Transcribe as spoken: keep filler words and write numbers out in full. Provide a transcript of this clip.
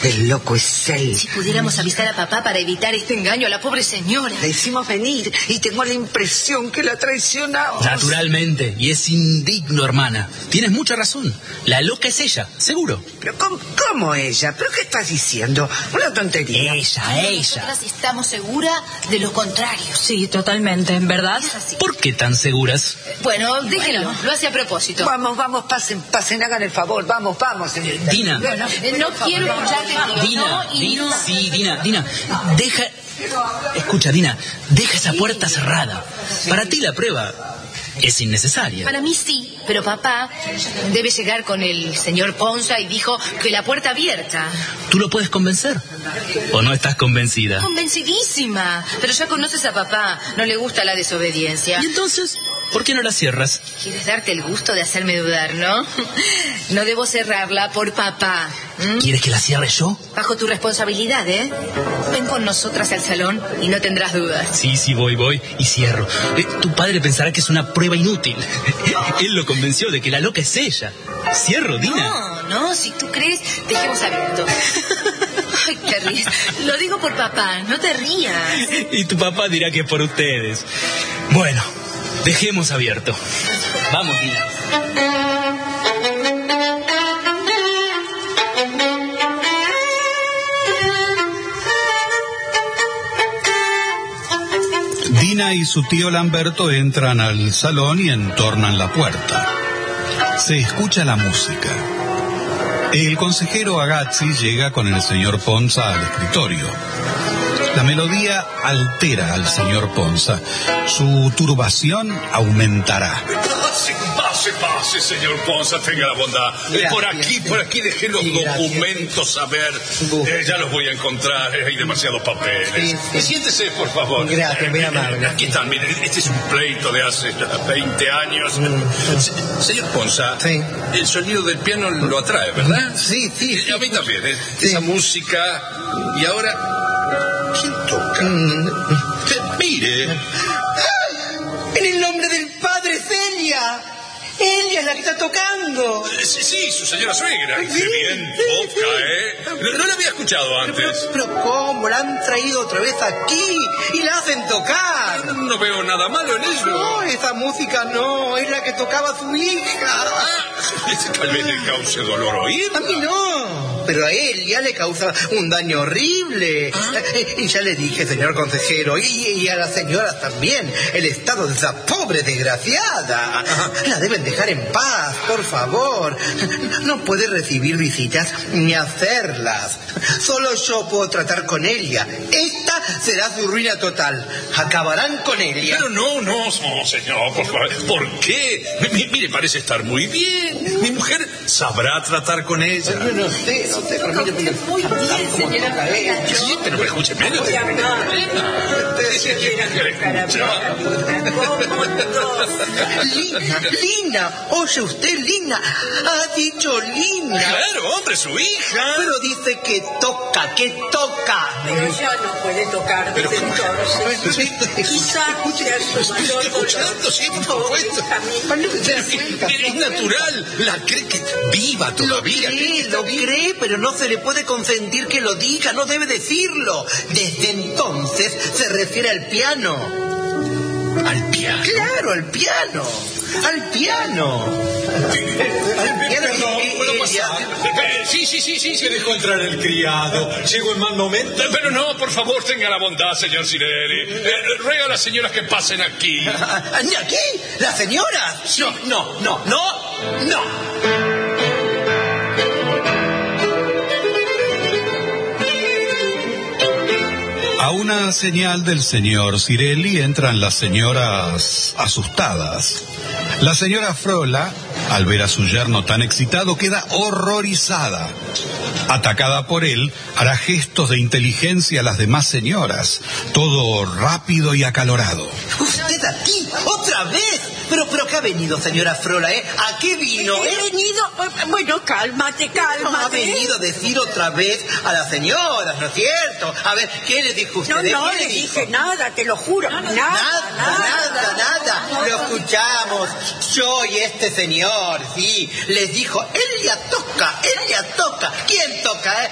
El loco es él. Si pudiéramos avisar a papá para evitar este engaño a la pobre señora. Le hicimos venir y tengo la impresión que la traicionamos. Naturalmente, y es indigno, hermana. Tienes mucha razón. La loca es ella, seguro. ¿Pero cómo, cómo ella? ¿Pero qué estás diciendo? Una tontería. Ella, ella. Nosotras estamos seguras de lo contrario. Sí, totalmente, ¿verdad? ¿Por qué tan seguras? Bueno, déjenlo, lo hace a propósito. Vamos, vamos, pasen, pasen, hagan el favor. Vamos, vamos, señorita. Dina. Bueno, no quiero escuchar que digo Dina, no y Dina, no. sí, Dina, Dina, deja... Escucha, Dina, deja esa puerta cerrada. Para ti la prueba es innecesaria. Para mí sí, pero papá debe llegar con el señor Ponza y dijo que la puerta abierta. ¿Tú lo puedes convencer? ¿O no estás convencida? Convencidísima, pero ya conoces a papá, no le gusta la desobediencia. ¿Y entonces por qué no la cierras? Quieres darte el gusto de hacerme dudar, ¿no? No debo cerrarla por papá. ¿Mm? ¿Quieres que la cierre yo? Bajo tu responsabilidad, ¿eh? Ven con nosotras al salón y no tendrás dudas. Sí, sí, voy, voy y cierro. Eh, tu padre pensará que es una prueba inútil. Él lo convenció de que la loca es ella. Cierro, Dina. No, no, si tú crees, dejemos abierto. Ay, te ríes. Lo digo por papá, no te rías. Y tu papá dirá que es por ustedes. Bueno, dejemos abierto. Vamos, Dina. Dina y su tío Lamberto entran al salón y entornan la puerta. Se escucha la música. El consejero Agazzi llega con el señor Ponza al escritorio. La melodía altera al señor Ponza. Su turbación aumentará. Pase, pase, pase, señor Ponza, tenga la bondad. Eh, por aquí, por aquí dejé los documentos, a ver. Eh, ya los voy a encontrar, eh, hay demasiados papeles. Sí, sí. Siéntese, por favor. Gracias, muy Eh, amable. Aquí están, mire, este es un pleito de hace veinte años. Mm. Se- señor Ponza, Sí. el sonido del piano lo atrae, ¿verdad? Sí, sí, sí. A mí también, eh, Sí. esa música. Y ahora, ¿quién toca? Mm. Eh, mire. En el nombre del padre, Celia. Ella es la que está tocando. Eh, Sí, sí, su señora suegra. Sí, Qué bien sí, toca, sí. ¿eh? No, no la había escuchado Pero, antes. pero ¿cómo? La han traído otra vez aquí y la hacen tocar. No veo nada malo en eso. No, esa música no, es la que tocaba su hija. Ah, tal vez le cause dolor oír. A mí no, pero a él ya le causa un daño horrible. Eh, Y ya le dije, señor consejero, y, y a las señoras también, el estado de esa pobre desgraciada. La deben dejar en paz, por favor. No puede recibir visitas ni hacerlas. Solo yo puedo tratar con ella. Esta será su ruina total. Acabarán con ella. Pero no, no, no, señor, por favor. ¿Por qué? Mi- Mire, parece estar muy bien. Mi mujer sabrá tratar con ella. Yo no sé, no sé, pero mire, mire. Muy bien, señora. Sí, pero escúcheme. Lina, Lina, oye usted, Lina, ha dicho Lina. Claro, hombre, su hija. Pero dice que toca, que toca. Pero ya no puede tocar Pero desde ¿cómo? entonces. Quizá sea su mayor dolor. Escuchando, sí, por Pobre supuesto. hija mía. Es natural. La cree que viva Lo todavía. cree, lo cree, pero no se le puede consentir que lo diga, no debe decirlo. Desde entonces se refiere al piano. Al piano. Claro, al piano. Al piano. Al piano. Perdón, y- ¿puedo y- pasar? Eh, Sí, sí, sí, sí. Se dejó entrar el criado. Llegó en mal momento. Eh, Pero no, por favor, tenga la bondad, señor Cireri. Eh, ruego a las señoras que pasen aquí. ¿Ni aquí? ¿La señora? No, no, no, no, no. A una señal del señor Cirelli entran las señoras asustadas. La señora Frola, al ver a su yerno tan excitado, queda horrorizada. Atacada por él, hará gestos de inteligencia a las demás señoras. Todo rápido y acalorado. ¿Usted aquí? ¿Otra vez? Pero, pero ¿qué ha venido, señora Frola, eh? ¿A qué vino, He eh? venido, bueno, cálmate, Ha cálmate. venido a decir otra vez a las señoras, ¿no es cierto? A ver, ¿qué le dijo usted? No, no ¿Qué le dijo? dije nada, te lo juro. Nada, Nada, nada, nada. Lo escuchamos. Yo y este señor, sí. Les dijo, ella toca, ella toca. ¿Quién toca, eh?